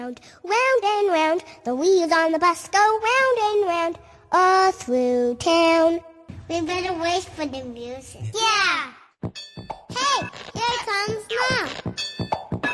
Round and round, the wheels on the bus go round and round, all through town. We better wait for the music. Yeah!